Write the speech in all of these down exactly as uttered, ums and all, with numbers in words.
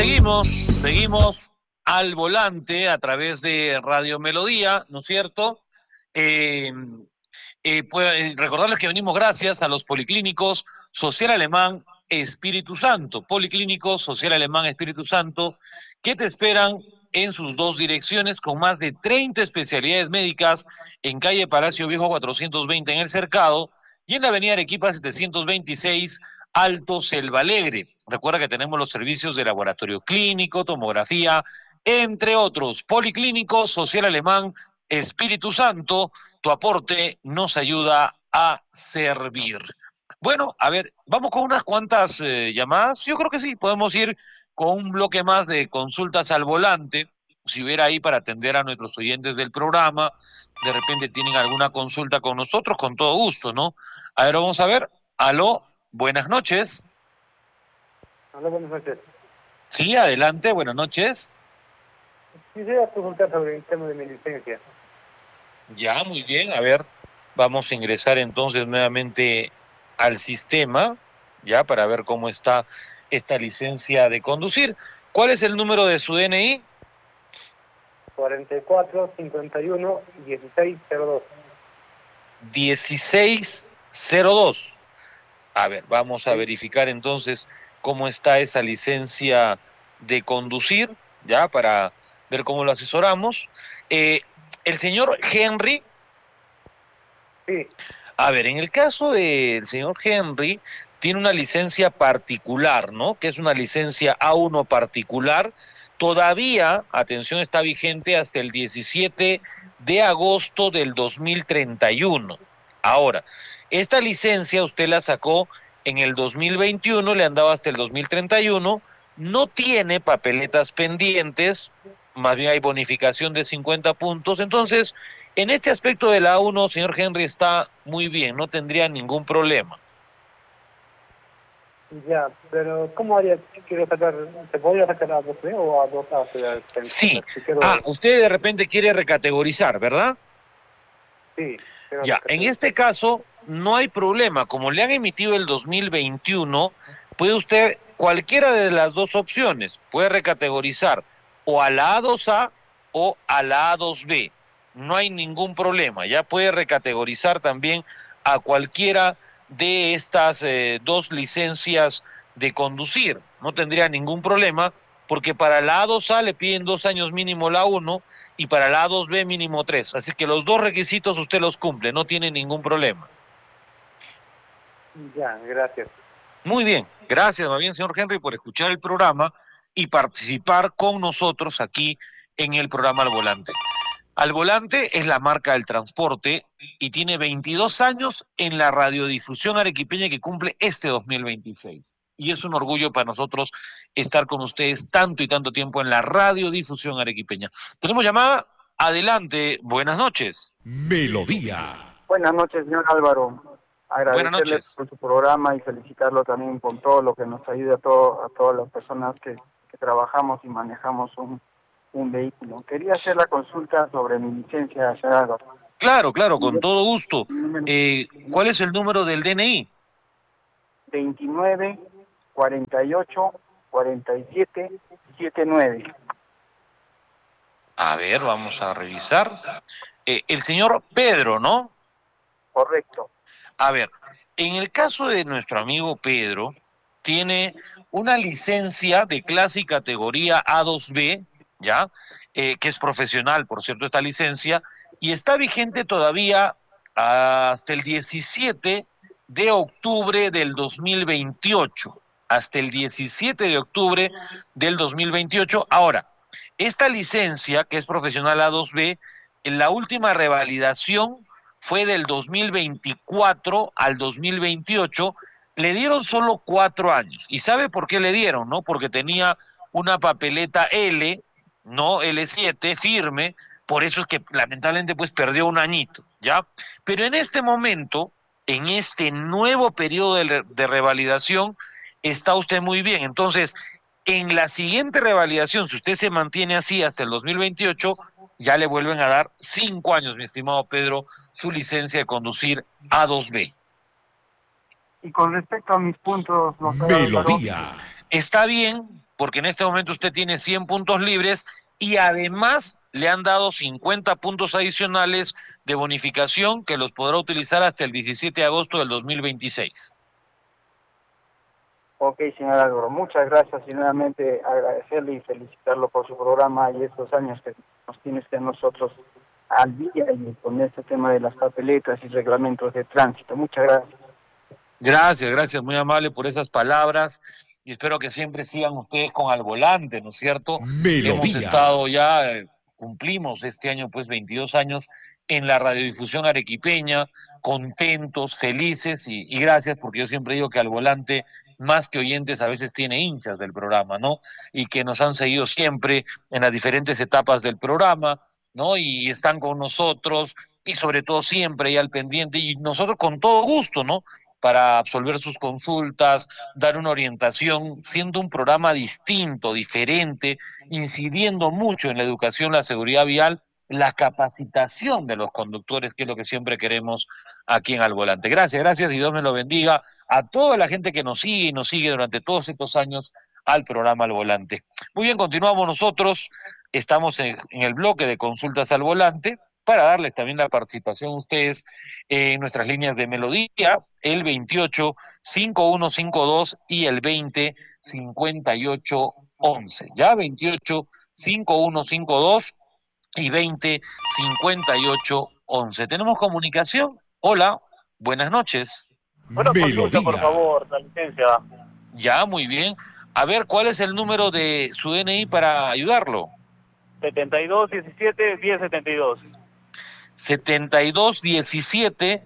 Seguimos, seguimos al volante a través de Radio Melodía, ¿no es cierto? Eh, eh, pues, recordarles que venimos gracias a los Policlínicos Social Alemán Espíritu Santo, Policlínicos Social Alemán Espíritu Santo, que te esperan en sus dos direcciones con más de treinta especialidades médicas en calle Palacio Viejo cuatrocientos veinte en El Cercado y en la avenida Arequipa setecientos veintiséis Alto Selva Alegre. Recuerda que tenemos los servicios de laboratorio clínico, tomografía, entre otros. Policlínico Social Alemán Espíritu Santo, tu aporte nos ayuda a servir. Bueno, a ver, vamos con unas cuantas eh, llamadas. Yo creo que sí, podemos ir con un bloque más de consultas al volante. Si hubiera ahí para atender a nuestros oyentes del programa, de repente tienen alguna consulta con nosotros, con todo gusto, ¿no? A ver, vamos a ver. Aló, buenas noches. Hola, buenas noches. Sí, adelante, buenas noches. Quisiera preguntar sobre el tema de mi licencia. Ya, muy bien, a ver, vamos a ingresar entonces nuevamente al sistema, ya, para ver cómo está esta licencia de conducir. ¿Cuál es el número de su D N I? cuarenta y cuatro, cincuenta y uno, dieciséis cero dos. dieciséis cero dos. A ver, vamos a verificar entonces cómo está esa licencia de conducir, ya, para ver cómo lo asesoramos. Eh, el señor Henry. Sí. A ver, en el caso del señor Henry, tiene una licencia particular, ¿no? Que es una licencia A uno particular. Todavía, atención, está vigente hasta el diecisiete de agosto del dos mil treinta y uno. Ahora, esta licencia usted la sacó en el dos mil veintiuno, le han dado hasta el dos mil treinta y uno, no tiene papeletas pendientes, más bien hay bonificación de cincuenta puntos, entonces, en este aspecto de la A uno, señor Henry, está muy bien, no tendría ningún problema. Ya, pero ¿cómo haría? Quiero sacar, ¿se podría sacar a dos B o a dos A? Sí. Ah, usted de repente quiere recategorizar, ¿verdad? Sí. Ya, en este caso no hay problema, como le han emitido el dos mil veintiuno, puede usted cualquiera de las dos opciones, puede recategorizar o a la A dos A o a la A dos B, no hay ningún problema, ya puede recategorizar también a cualquiera de estas eh, dos licencias de conducir, no tendría ningún problema, porque para la A dos A le piden dos años mínimo la uno y para la A dos B mínimo tres, así que los dos requisitos usted los cumple, no tiene ningún problema. Ya, gracias. Muy bien, gracias más bien señor Henry por escuchar el programa y participar con nosotros aquí en el programa Al Volante. Al Volante es la marca del transporte y tiene veintidós años en la radiodifusión arequipeña que cumple este dos mil veintiséis. Y es un orgullo para nosotros estar con ustedes tanto y tanto tiempo en la radiodifusión arequipeña. Tenemos llamada, adelante, buenas noches. Melodía. Buenas noches, señor Álvaro. Buenas Agradecerle noches. por su programa y felicitarlo también por todo lo que nos ayuda a, todo, a todas las personas que, que trabajamos y manejamos un, un vehículo. Quería hacer la consulta sobre mi licencia, señor Álvaro. Claro, claro, con todo gusto. Eh, ¿Cuál es el número del D N I? veintinueve, cuarenta y ocho, cuarenta y siete, setenta y nueve. A ver, vamos a revisar. Eh, el señor Pedro, ¿no? Correcto. A ver, en el caso de nuestro amigo Pedro, tiene una licencia de clase y categoría A dos B, ¿ya? Eh, que es profesional, por cierto, esta licencia, y está vigente todavía hasta el diecisiete de octubre del dos mil veintiocho. Hasta el diecisiete de octubre del dos mil veintiocho. Ahora, esta licencia, que es profesional A dos B, en la última revalidación fue del dos mil veinticuatro al dos mil veintiocho, le dieron solo cuatro años. ¿Y sabe por qué le dieron? ¿No? Porque tenía una papeleta L, no L siete, firme, por eso es que lamentablemente pues perdió un añito, ¿ya? Pero en este momento, en este nuevo periodo de, de revalidación, está usted muy bien. Entonces, en la siguiente revalidación, si usted se mantiene así hasta el dos mil veintiocho, ya le vuelven a dar cinco años, mi estimado Pedro, su licencia de conducir A dos B. Y con respecto a mis puntos, Melodía. Está bien, porque en este momento usted tiene cien puntos libres y además le han dado cincuenta puntos adicionales de bonificación que los podrá utilizar hasta el diecisiete de agosto del dos mil veintiséis. Ok, señor Álvaro, muchas gracias y nuevamente agradecerle y felicitarlo por su programa y estos años que nos tiene usted nosotros al día y con este tema de las papeletas y reglamentos de tránsito. Muchas gracias. Gracias, gracias, muy amable por esas palabras y espero que siempre sigan ustedes con Al Volante, ¿no es cierto? Melodía. Hemos estado ya, eh, cumplimos este año pues veintidós años en la radiodifusión arequipeña, contentos, felices y, y gracias porque yo siempre digo que Al Volante, más que oyentes, a veces tiene hinchas del programa, ¿no? Y que nos han seguido siempre en las diferentes etapas del programa, ¿no? Y están con nosotros y sobre todo siempre ahí al pendiente y nosotros con todo gusto, ¿no? Para absolver sus consultas, dar una orientación, siendo un programa distinto, diferente, incidiendo mucho en la educación, la seguridad vial, la capacitación de los conductores, que es lo que siempre queremos aquí en Al Volante. Gracias, gracias y Dios me lo bendiga a toda la gente que nos sigue y nos sigue durante todos estos años al programa Al Volante. Muy bien, continuamos nosotros, estamos en, en el bloque de consultas al volante, para darles también la participación a ustedes en nuestras líneas de melodía, el veintiocho, cincuenta y uno cincuenta y dos y el veinte, cincuenta y ocho once. Ya, veintiocho, cincuenta y uno cincuenta y dos y veinte, cincuenta y ocho once. ¿Tenemos comunicación? Hola, buenas noches. Bueno, consulta, por favor, la licencia. Ya, muy bien. A ver, ¿cuál es el número de su D N I para ayudarlo? setenta y dos diecisiete diez setenta y dos. setenta y dos diecisiete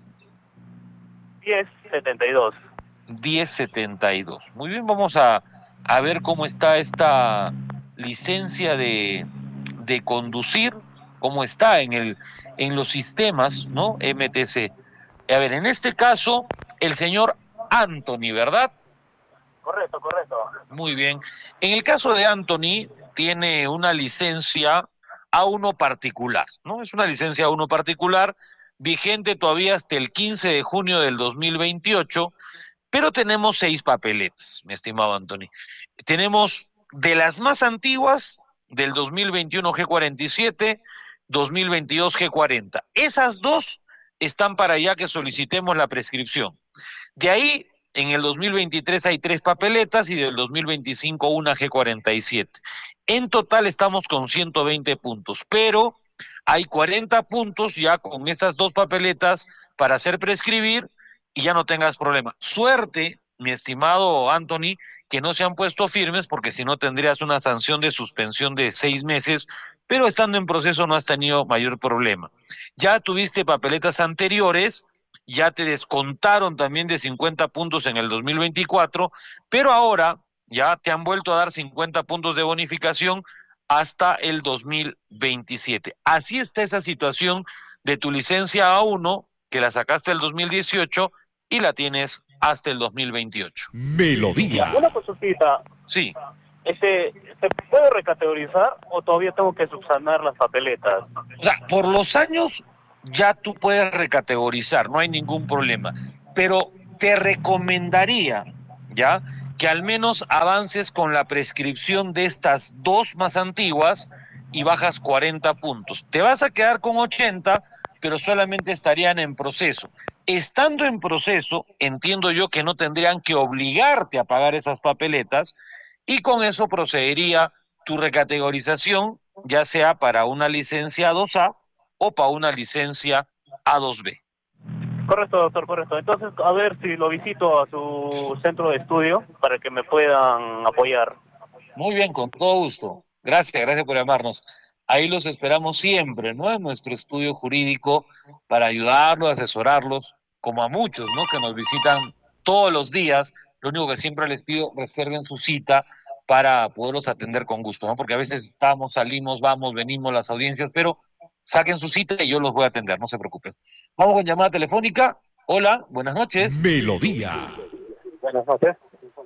diez setenta y dos. diez setenta y dos. Muy bien, vamos a, a ver cómo está esta licencia de, de conducir, cómo está en el en los sistemas, ¿no? M T C. A ver, en este caso, el señor Anthony, ¿verdad? Correcto, correcto. Muy bien. En el caso de Anthony, tiene una licencia A uno particular, ¿no? Es una licencia A uno particular, vigente todavía hasta el quince de junio del dos mil veintiocho, pero tenemos seis papeletas, mi estimado Anthony. Tenemos de las más antiguas, del dos mil veintiuno G cuarenta y siete, dos mil veintidós G cuarenta. Esas dos están para ya que solicitemos la prescripción. De ahí, en el dos mil veintitrés hay tres papeletas y del dos mil veinticinco una G cuarenta y siete. En total estamos con ciento veinte puntos, pero hay cuarenta puntos ya con estas dos papeletas para hacer prescribir y ya no tengas problema. Suerte, mi estimado Anthony, que no se han puesto firmes porque si no tendrías una sanción de suspensión de seis meses, pero estando en proceso no has tenido mayor problema. Ya tuviste papeletas anteriores, ya te descontaron también de cincuenta puntos en el dos mil veinticuatro, pero ahora ya te han vuelto a dar cincuenta puntos de bonificación hasta el dos mil veintisiete. Así está esa situación de tu licencia A uno, que la sacaste el dos mil dieciocho y la tienes hasta el dos mil veintiocho. Melodía. Una consultita. Sí. Este, ¿se puede recategorizar o todavía tengo que subsanar las papeletas? O sea, por los años ya tú puedes recategorizar, no hay ningún problema. Pero te recomendaría, ¿ya?, que al menos avances con la prescripción de estas dos más antiguas y bajas cuarenta puntos. Te vas a quedar con ochenta, pero solamente estarían en proceso. Estando en proceso, entiendo yo que no tendrían que obligarte a pagar esas papeletas y con eso procedería tu recategorización, ya sea para una licencia A dos A o para una licencia A dos B. Correcto, doctor, correcto. Entonces, a ver si lo visito a su centro de estudio para que me puedan apoyar. Muy bien, con todo gusto. Gracias, gracias por llamarnos. Ahí los esperamos siempre, ¿no?, en nuestro estudio jurídico para ayudarlos, asesorarlos, como a muchos, ¿no?, que nos visitan todos los días. Lo único que siempre les pido, reserven su cita para poderlos atender con gusto, ¿no?, porque a veces estamos, salimos, vamos, venimos las audiencias, pero saquen su cita y yo los voy a atender, no se preocupen. Vamos con llamada telefónica. Hola, buenas noches. Melodía. Buenas noches.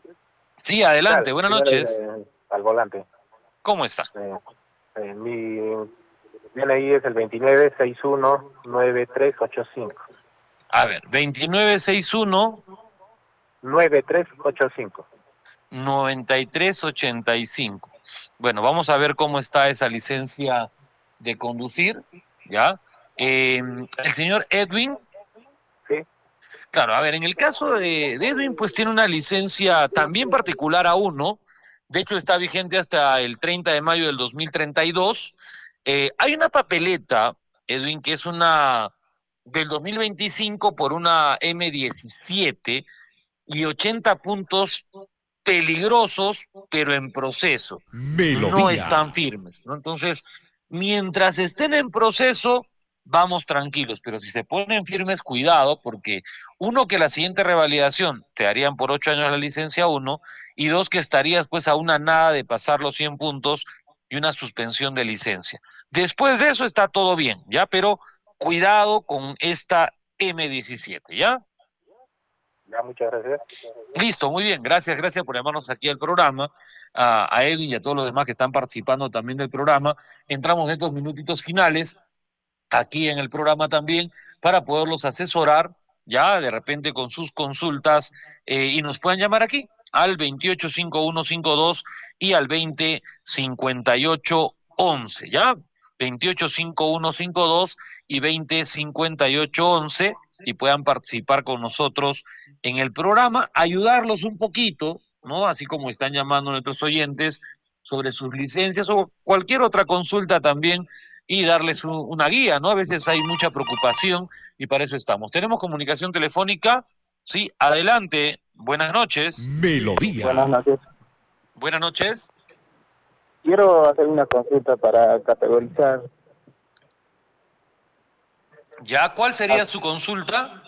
Sí, adelante, buenas noches. Eh, al volante. ¿Cómo está? Eh, eh, mi D N I es el veintinueve sesenta y uno noventa y tres ochenta y cinco. A ver, veintinueve sesenta y uno noventa y tres ochenta y cinco. noventa y tres ochenta y cinco. Bueno, vamos a ver cómo está esa licencia de conducir, ¿ya? Eh, el señor Edwin. Sí. Claro, a ver, en el caso de, de Edwin, pues tiene una licencia también particular aún, ¿no? De hecho, está vigente hasta el treinta de mayo del dos mil treinta y dos. Eh, hay una papeleta, Edwin, que es una del dos mil veinticinco por una eme diecisiete y ochenta puntos peligrosos, pero en proceso. Melodía. No están firmes, ¿no? Entonces, mientras estén en proceso, vamos tranquilos, pero si se ponen firmes, cuidado, porque uno, que la siguiente revalidación te harían por ocho años la licencia, uno, y dos, que estarías pues a una nada de pasar los cien puntos y una suspensión de licencia. Después de eso está todo bien, ¿ya? Pero cuidado con esta eme diecisiete, ¿ya? Ya, muchas gracias. Listo, muy bien, gracias, gracias por llamarnos aquí al programa, a, a Edwin y a todos los demás que están participando también del programa. Entramos en estos minutitos finales aquí en el programa también para poderlos asesorar ya de repente con sus consultas, eh, y nos puedan llamar aquí al veintiocho cincuenta y uno cincuenta y dos y al veinte cincuenta y ocho once, ¿ya? veintiocho cincuenta y uno cincuenta y dos y veinte cincuenta y ocho once, y puedan participar con nosotros en el programa, ayudarlos un poquito, ¿no? Así como están llamando nuestros oyentes sobre sus licencias o cualquier otra consulta también, y darles un, una guía, ¿no? A veces hay mucha preocupación y para eso estamos. Tenemos comunicación telefónica, sí, adelante, buenas noches. Melodía. Buenas noches. Buenas noches. Quiero hacer una consulta para categorizar. ¿Ya? ¿Cuál sería su consulta?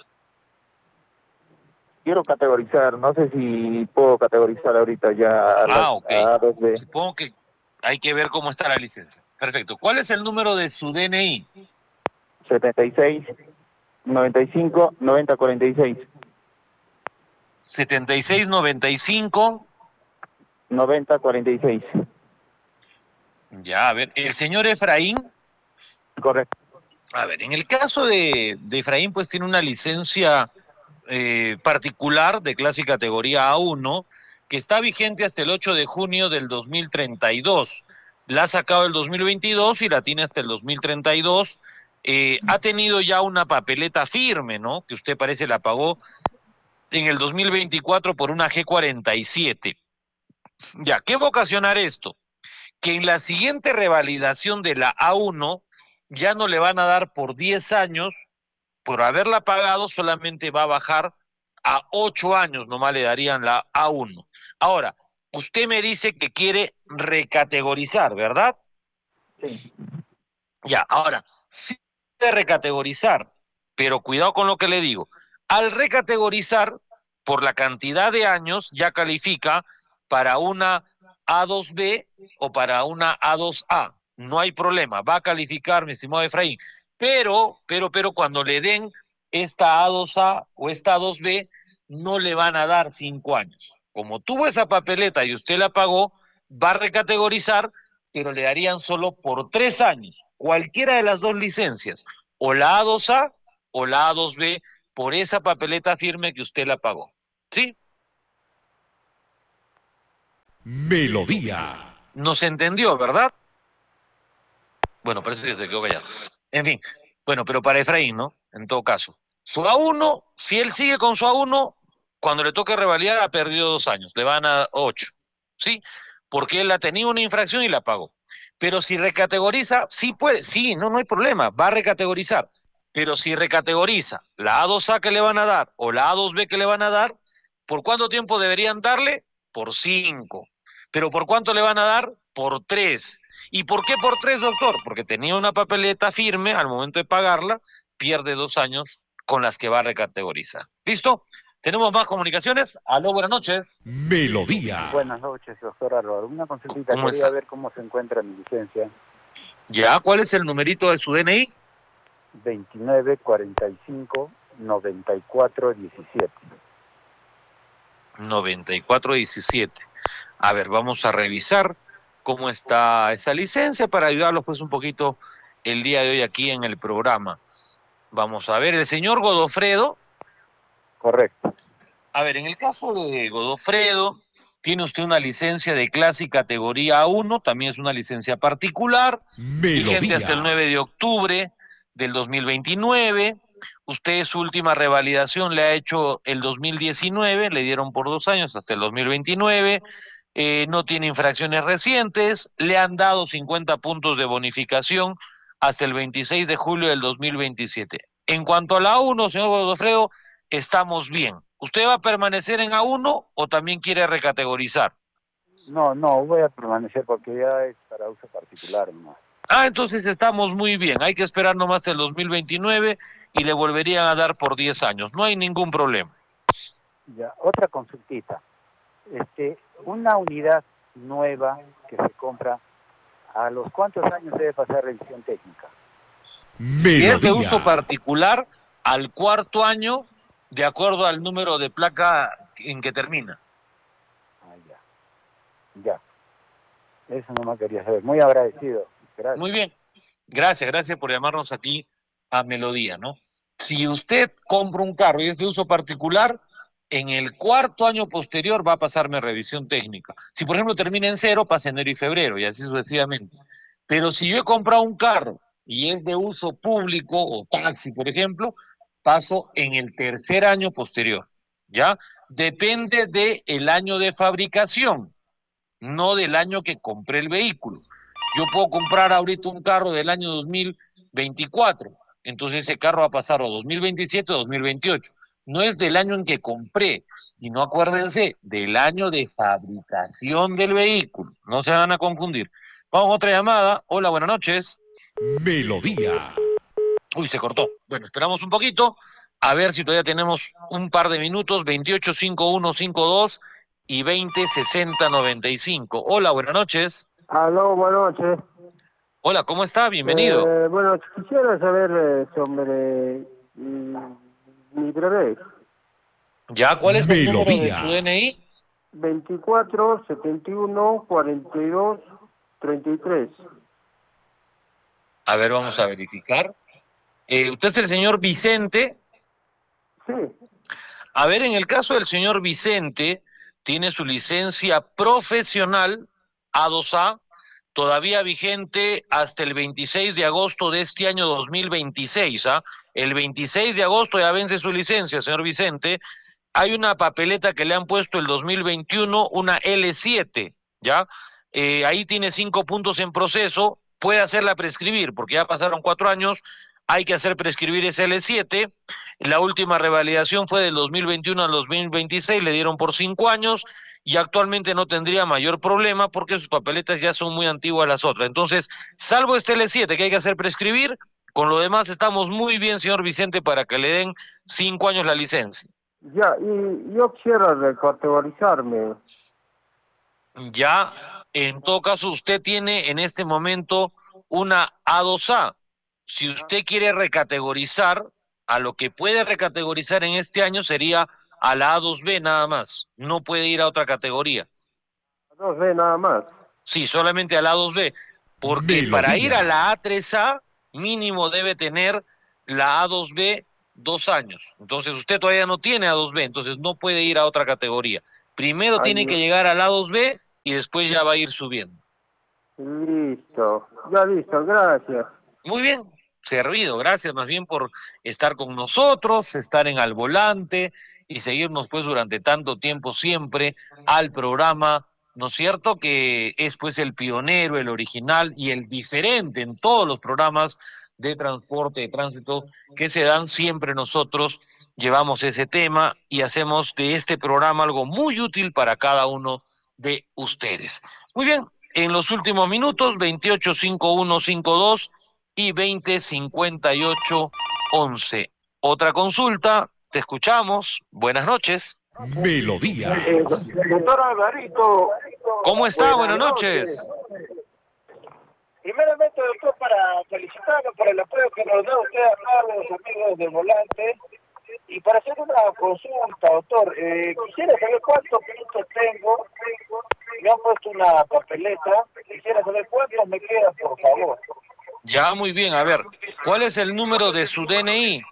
Quiero categorizar, no sé si puedo categorizar ahorita ya a la Ah, ok. A dos B. Supongo que hay que ver cómo está la licencia. Perfecto. ¿Cuál es el número de su D N I? setenta y seis, noventa y cinco, noventa, cuarenta y seis. setenta y seis noventa y cinco. noventa, cuarenta y seis. Ya, a ver, el señor Efraín. Correcto. A ver, en el caso de, de Efraín, pues tiene una licencia eh, particular de clase y categoría A uno, que está vigente hasta el ocho de junio del dos mil treinta y dos. La ha sacado el dos mil veintidós y la tiene hasta el dos mil treinta y dos. Eh, ha tenido ya una papeleta firme, ¿no? Que usted parece la pagó en el dos mil veinticuatro por una ge cuarenta y siete. Ya, ¿qué va a ocasionar esto? Que en la siguiente revalidación de la A uno ya no le van a dar por diez años, por haberla pagado solamente va a bajar a ocho años, nomás le darían la A uno. Ahora, usted me dice que quiere recategorizar, ¿verdad? Sí. Ya, ahora, sí puede recategorizar, pero cuidado con lo que le digo. Al recategorizar, por la cantidad de años, ya califica para una A dos B o para una A dos A. No hay problema, va a calificar, mi estimado Efraín. Pero, pero, pero cuando le den esta A dos A o esta A dos B, no le van a dar cinco años. Como tuvo esa papeleta y usted la pagó, va a recategorizar, pero le darían solo por tres años, cualquiera de las dos licencias, o la A dos A o la A dos B, por esa papeleta firme que usted la pagó. ¿Sí? Melodía. ¿Nos entendió, verdad? Bueno, parece que se quedó callado. En fin, bueno, pero para Efraín, ¿no? En todo caso. Su A uno, si él sigue con su A uno, cuando le toque revalidar ha perdido dos años, le van a ocho, ¿sí? Porque él ha tenido una infracción y la pagó. Pero si recategoriza, sí puede, sí, no, no hay problema, va a recategorizar. Pero si recategoriza la A dos A que le van a dar o la A dos B que le van a dar, ¿por cuánto tiempo deberían darle? Por cinco. ¿Pero por cuánto le van a dar? Por tres. ¿Y por qué por tres, doctor? Porque tenía una papeleta firme, al momento de pagarla, pierde dos años con las que va a recategorizar. ¿Listo? ¿Tenemos más comunicaciones? Aló, buenas noches. Melodía. Buenas noches, doctor Álvaro. Una consultita, ¿Cómo quería está? ver cómo se encuentra mi licencia. ¿Ya? ¿Cuál es el numerito de su D N I? veintinueve, cuarenta y cinco, noventa y cuatro, diecisiete. noventa y cuatro diecisiete. A ver, vamos a revisar cómo está esa licencia para ayudarlos pues un poquito el día de hoy aquí en el programa. Vamos a ver, el señor Godofredo. Correcto. A ver, en el caso de Godofredo, tiene usted una licencia de clase y categoría A uno, también es una licencia particular, Melodía. vigente hasta el nueve de octubre del dos mil veintinueve. Usted su última revalidación le ha hecho el dos mil diecinueve, le dieron por dos años hasta el dos mil veintinueve, eh, no tiene infracciones recientes, le han dado cincuenta puntos de bonificación hasta el veintiséis de julio del dos mil veintisiete. En cuanto a la A uno, señor Godofredo, estamos bien. ¿Usted va a permanecer en A uno o también quiere recategorizar? No, no, voy a permanecer porque ya es para uso particular, ¿no? Ah, entonces estamos muy bien. Hay que esperar nomás el dos mil veintinueve y le volverían a dar por diez años. No hay ningún problema. Ya, otra consultita. Este, una unidad nueva que se compra, ¿a los cuántos años debe pasar revisión técnica? Si es de Melodía. uso particular, al cuarto año, de acuerdo al número de placa en que termina. Ah, ya. Ya. Eso no me quería saber. Muy agradecido. Gracias. Muy bien. Gracias, gracias por llamarnos aquí a Melodía, ¿no? Si usted compra un carro y es de uso particular, en el cuarto año posterior va a pasarme revisión técnica. Si, por ejemplo, termina en cero, pasa enero y febrero, y así sucesivamente. Pero si yo he comprado un carro y es de uso público o taxi, por ejemplo, paso en el tercer año posterior, ¿ya? Depende del año de fabricación, no del año que compré el vehículo. Yo puedo comprar ahorita un carro del año dos mil veinticuatro, entonces ese carro va a pasar a dos mil veintisiete o dos mil veintiocho. No es del año en que compré, sino acuérdense, del año de fabricación del vehículo. No se van a confundir. Vamos a otra llamada. Hola, buenas noches. Melodía. Uy, se cortó. Bueno, esperamos un poquito, a ver si todavía tenemos un par de minutos. Veintiocho cincuenta y uno cincuenta y dos y veinte sesenta noventa y cinco. Hola, buenas noches. Aló, buenas noches. Hola, ¿cómo está? Bienvenido. Eh, bueno, quisiera saber eh, sobre mm, mi bebé. ¿Ya? ¿Cuál es el número de Melodía. su D N I? veinticuatro, setenta y uno, cuarenta y dos, treinta y tres. A ver, vamos a verificar. Eh, ¿Usted es el señor Vicente? Sí, A ver, en el caso del señor Vicente, tiene su licencia profesional A dos A, todavía vigente hasta el veintiséis de agosto de este año dos mil veintiséis. ¿ah? El veintiséis de agosto ya vence su licencia, señor Vicente. Hay una papeleta que le han puesto el dos mil veintiuno, una L siete, ¿ya? Eh, ahí tiene cinco puntos en proceso, puede hacerla prescribir, porque ya pasaron cuatro años, hay que hacer prescribir ese L siete. La última revalidación fue del dos mil veintiuno al dos mil veintiséis, le dieron por cinco años, y actualmente no tendría mayor problema porque sus papeletas ya son muy antiguas las otras. Entonces, salvo este L siete que hay que hacer prescribir, con lo demás estamos muy bien, señor Vicente, para que le den cinco años la licencia. ya, y yo quisiera recategorizarme. Ya, en todo caso, usted tiene en este momento una A dos A. Si usted quiere recategorizar, a lo que puede recategorizar en este año sería a la A dos B nada más. No puede ir a otra categoría. No sé, nada más. Sí, solamente a la A dos B. Porque Melodía. para ir a la A tres A, mínimo debe tener la A dos B dos años. Entonces usted todavía no tiene A dos B, entonces no puede ir a otra categoría. Primero Ay, tiene Dios. que llegar al A dos B y después ya va a ir subiendo. Listo, ya listo, gracias. Muy bien, servido. Gracias más bien por estar con nosotros, estar en Al Volante y seguirnos pues durante tanto tiempo siempre al programa, ¿no es cierto? Que es pues el pionero, el original y el diferente en todos los programas de transporte, de tránsito que se dan. Siempre nosotros llevamos ese tema y hacemos de este programa algo muy útil para cada uno de ustedes. Muy bien, en los últimos minutos, veintiocho cincuenta y uno cincuenta y dos y veinte cincuenta y ocho once. Otra consulta, te escuchamos. Buenas noches. Melodía. Eh, doctor Alvarito. ¿Cómo está? Buenas noches. Primeramente, doctor, para felicitarlo por el apoyo que nos da usted a los amigos del Volante. Y para hacer una consulta, doctor, eh, quisiera saber cuántos puntos tengo. Me han puesto una papeleta. Quisiera saber cuántos me quedan, por favor. Ya, muy bien. A ver, ¿cuál es el número de su D N I?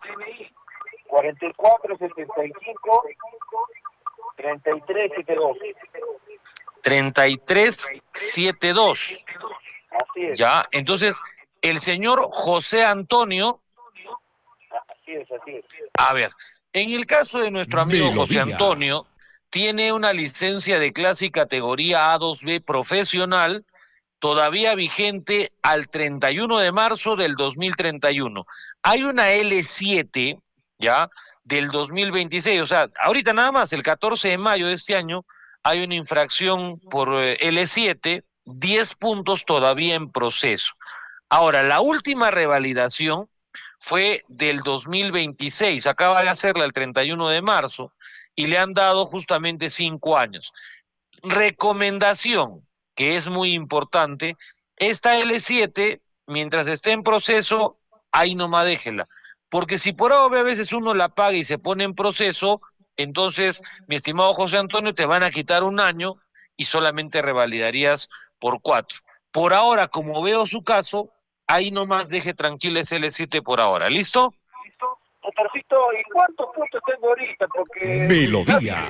cuarenta y cuatro, setenta y cinco, treinta y tres, setenta y dos. treinta y tres setenta y dos. Así es. Ya, entonces, el señor José Antonio, Así es, así es. a ver, en el caso de nuestro amigo Melodía. José Antonio, tiene una licencia de clase y categoría A dos B profesional, todavía vigente al treinta y uno de marzo del dos mil treinta y uno. Hay una L siete, ya, del dos mil veintiséis, o sea, ahorita nada más, el catorce de mayo de este año, hay una infracción por eh, L siete, diez puntos todavía en proceso. Ahora, la última revalidación fue del dos mil veintiséis, acaba de hacerla el treinta y uno de marzo, y le han dado justamente cinco años. Recomendación, que es muy importante, esta L siete, mientras esté en proceso, ahí nomás déjela. Porque si por ahora a veces uno la paga y se pone en proceso, entonces, mi estimado José Antonio, te van a quitar un año y solamente revalidarías por cuatro. Por ahora, como veo su caso, ahí nomás deje tranquila ese L siete por ahora. ¿Listo? ¿Listo? Doctorcito, ¿y cuántos puntos tengo ahorita? Porque Melodía.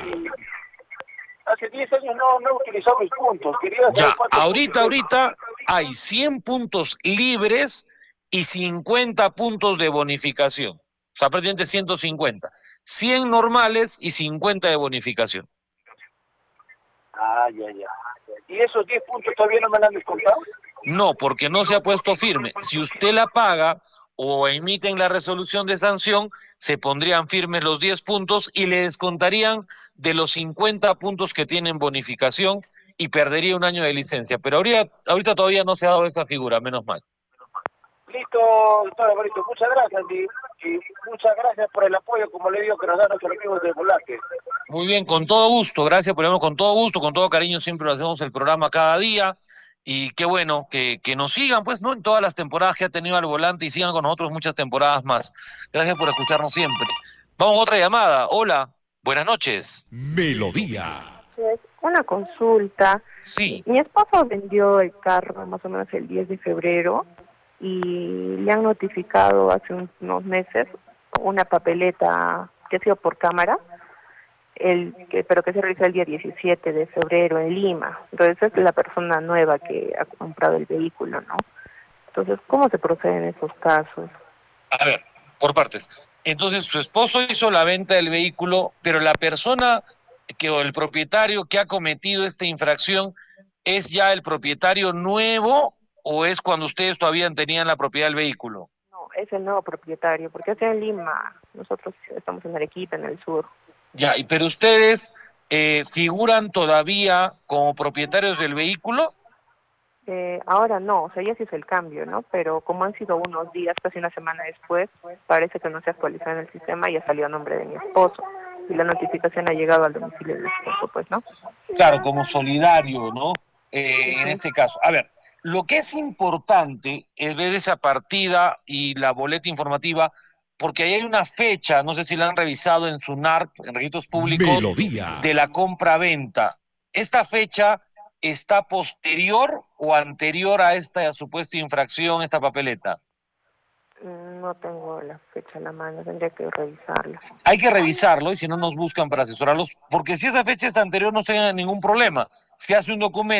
hace diez años no, no he utilizado mis puntos. Quería saber Ya, cuántos ahorita, puntos tengo. ahorita hay cien puntos libres y cincuenta puntos de bonificación. O sea, prácticamente ciento cincuenta. cien normales y cincuenta de bonificación. Ah, ya, ya. ¿Y esos diez puntos todavía no me los han descontado? No, porque no se ha puesto firme. Si usted la paga o emiten la resolución de sanción, se pondrían firmes los diez puntos y le descontarían de los cincuenta puntos que tienen bonificación y perdería un año de licencia. Pero ahorita, ahorita todavía no se ha dado esa figura, menos mal. Listo, doctor Alvarito, muchas gracias y, y muchas gracias por el apoyo, como le digo, que nos dan nuestros amigos de Volante. Muy bien, con todo gusto, gracias por vernos, con todo gusto, con todo cariño, siempre lo hacemos el programa cada día, y qué bueno que, que nos sigan, pues, ¿no? En todas las temporadas que ha tenido Al Volante y sigan con nosotros muchas temporadas más. Gracias por escucharnos siempre. Vamos a otra llamada. Hola, buenas noches. Melodía. Una consulta. Sí. Mi esposo vendió el carro más o menos el diez de febrero y le han notificado hace unos meses una papeleta que ha sido por cámara, el que pero que se realizó el día diecisiete de febrero en Lima. Entonces es la persona nueva que ha comprado el vehículo, ¿no? Entonces, ¿cómo se procede en esos casos? A ver, por partes. Entonces, su esposo hizo la venta del vehículo, pero la persona que o el propietario que ha cometido esta infracción es ya el propietario nuevo, ¿o es cuando ustedes todavía tenían la propiedad del vehículo? No, es el nuevo propietario, porque es en Lima. Nosotros estamos en Arequipa, en el sur. Ya, y pero ustedes eh, figuran todavía como propietarios del vehículo. Eh, ahora no, o sea, ya se hizo el cambio, ¿no? Pero como han sido unos días, casi una semana después, parece que no se actualizó en el sistema y ya salió a nombre de mi esposo. Y la notificación ha llegado al domicilio de mi esposo, pues, ¿no? Claro, como solidario, ¿no? Eh, en este caso. A ver, lo que es importante es ver esa partida y la boleta informativa, porque ahí hay una fecha, no sé si la han revisado en SUNARP, en registros públicos, Melodía. de la compra-venta. ¿Esta fecha está posterior o anterior a esta supuesta infracción, esta papeleta? No tengo la fecha a la mano, tendría que revisarla. Hay que revisarlo y si no nos buscan para asesorarlos, porque si esa fecha está anterior no se ningún problema. Se hace un documento